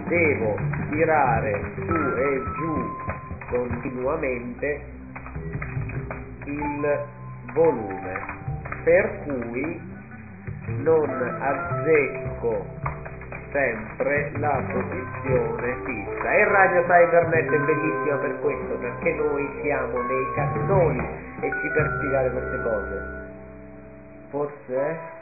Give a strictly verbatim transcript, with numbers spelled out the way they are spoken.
devo tirare su e giù continuamente il volume, per cui non azzecco sempre la posizione fissa. E Radio Cybernet è bellissima per questo, perché noi siamo dei cazzoni e ci per spiegare queste cose. Forse